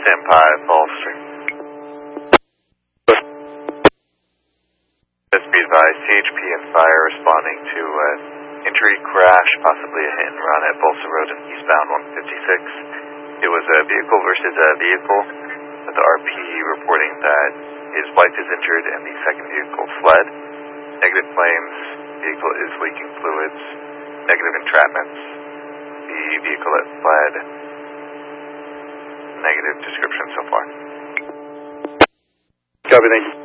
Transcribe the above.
Senpai, Fall Street. Let's be advised, CHP and fire responding to injury, crash, possibly a hit and run at Bolsa Road and eastbound 156. It was a vehicle versus a vehicle, with the RP reporting that his wife is injured and the second vehicle fled. Negative claims, vehicle is leaking fluids. Negative entrapments, the vehicle that fled. Negative description so far. Copy, thank you.